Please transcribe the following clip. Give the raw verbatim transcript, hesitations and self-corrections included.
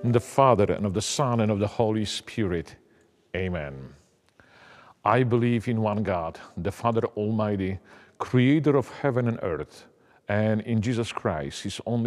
In the Father, and of the Son, and of the Holy Spirit. Amen. I believe in one God, the Father Almighty, creator of heaven and earth, and in Jesus Christ, his only